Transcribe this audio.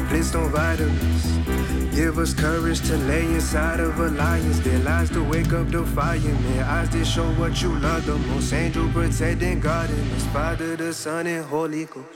Flintstone vitamins. Give us courage to lay inside of a lion's den. Lies to wake up the fireman. Eyes that show what you love the most. Angel protecting, guarding us. Father, the Son, and Holy Ghost.